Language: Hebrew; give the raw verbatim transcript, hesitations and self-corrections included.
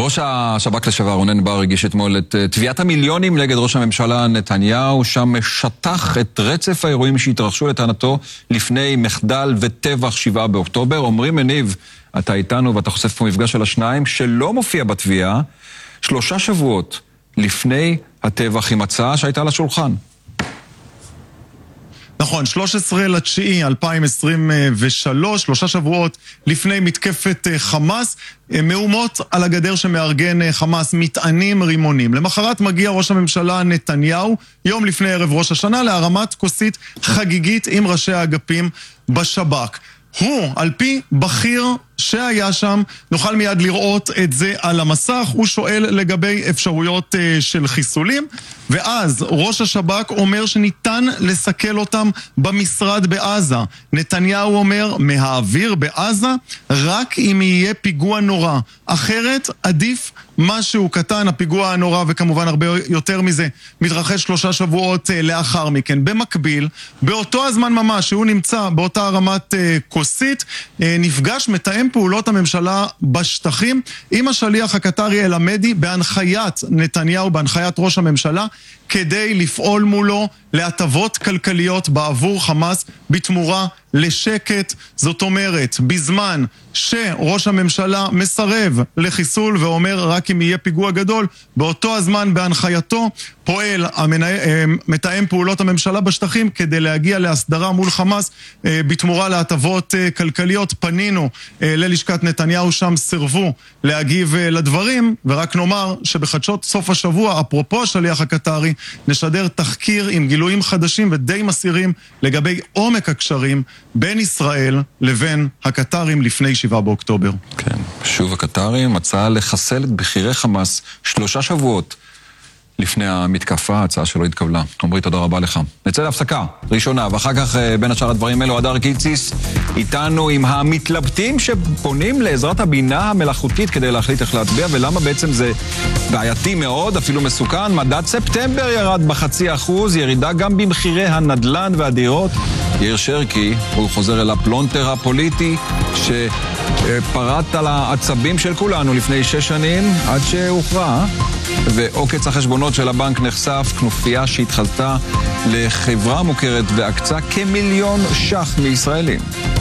ראש השב"כ לשעבר רונן בר הגיש אתמול את תביעת המיליונים נגד ראש הממשלה נתניהו, שם שטח את רצף האירועים שהתרחשו לטענתו לפני מחדל וטבח שבעה באוקטובר. אומרים מניב, אתה איתנו ואתה חושף פה מפגש של השניים שלא מופיע בתביעה, שלושה שבועות לפני הטבח עם הצעה שהייתה על השולחן. נכון, שלושה עשר לתשיעי אלפיים עשרים ושלוש, שלושה שבועות לפני מתקפת חמאס, מהומות על הגדר שמארגן חמאס, מטענים רימונים. למחרת מגיע ראש הממשלה נתניהו, יום לפני ערב ראש השנה, להרמת כוסית חגיגית עם ראשי האגפים בשב"כ. הוא, על פי בכיר שהיה שם, נוכל מיד לראות את זה על המסך, הוא שואל לגבי אפשרויות uh, של חיסולים, ואז ראש השב"כ אומר שניתן לסכל אותם במשרד בעזה. נתניהו אומר, מהאוויר בעזה, רק אם יהיה פיגוע נורא. אחרת עדיף משהו קטן, הפיגוע הנורא, וכמובן הרבה יותר מזה, מתרחש שלושה שבועות uh, לאחר מכן. במקביל, באותו הזמן ממש, שהוא נמצא באותה הרמת uh, כוסית, uh, נפגש מתאם פעולות הממשלה בשטחים עם השליח הקטרי אל-עמדי בהנחיית נתניהו, בהנחיית ראש הממשלה, כדי לפעול מולו להטבות כלכליות בעבור חמאס בתמורה לשקט. זאת אומרת, בזמן שראש הממשלה מסרב לחיסול ואומר רק אם יהיה פיגוע גדול, באותו הזמן בהנחייתו פועל המנה... מתאם פעולות הממשלה בשטחים כדי להגיע להסדרה מול חמאס בתמורה להטבות כלכליות. פנינו ללשכת נתניהו, שם סרבו להגיב לדברים, ורק נאמר שבחדשות סוף השבוע, אפרופו השליח הקטרי, נשדר תחקיר עם גילויים חדשים ודי מסירים לגבי עומק הקשרים בין ישראל לבין הקטרים לפני שבעה באוקטובר. כן, שוב הקטרים מצאה לחסל את בכירי חמאס שלושה שבועות לפני המתקפה, ההצעה שלא התקבלה. עמרי, תודה רבה לך. נצא להפסקה ראשונה, ואחר כך בין השאר הדברים האלו, הדר קיציס איתנו עם המתלבטים שפונים לעזרת הבינה המלאכותית כדי להחליט איך להצביע, ולמה בעצם זה בעייתי מאוד, אפילו מסוכן. מדד ספטמבר ירד בחצי אחוז, ירידה גם במחירי הנדלן והדירות. יאיר שרקי, הוא חוזר אל הפלונטר הפוליטי שפרט על העצבים של כולנו לפני שש שנים עד שהוכרע, ועוקץ החשבונות של הבנק נחשף, כנופיה שהתחלתה לחברה מוכרת והקצה כמיליון שח מישראלים.